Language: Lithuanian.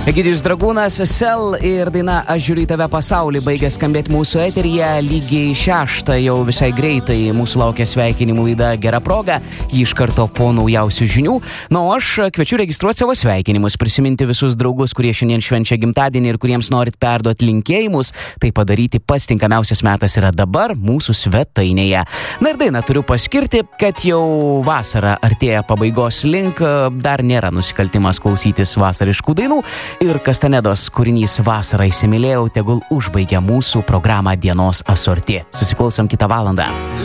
Egidijus Dragūnas, Sel ir daina Aš žiūriu į tave pasaulį baigė skambėti mūsų eteryje. Lygiai 6 jau visai greitai mūsų laukia sveikinimų laida Gera proga, jį iš karto po naujausių žinių. Na, o aš kviečiu registruoti savo sveikinimus, prisiminti visus draugus, kurie šiandien švenčia gimtadienį ir kuriems norit perduoti linkėjimus. Tai padaryti pats tinkamiausias metas yra dabar mūsų svetainėje. Na ir dainą turiu paskirti, kad jau vasara artėja pabaigos link, dar nėra nusikaltimas klausytis vasariškų dainų. Ir Kastanedos kūrinys Vasarą įsimylėjau tegul užbaigia mūsų programą dienos asorti. Susiklausom kitą valandą.